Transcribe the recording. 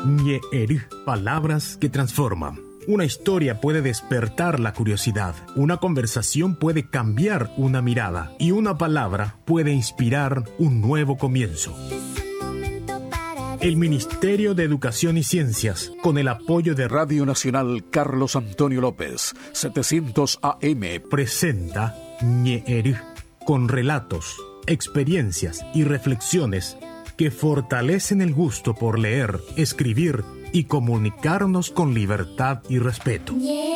Ñe'eru, palabras que transforman. Una historia puede despertar la curiosidad, una conversación puede cambiar una mirada y una palabra puede inspirar un nuevo comienzo. El Ministerio de Educación y Ciencias, con el apoyo de Radio Nacional Carlos Antonio López, 700 AM, presenta Ñe'eru, con relatos, experiencias y reflexiones que fortalecen el gusto por leer, escribir y comunicarnos con libertad y respeto.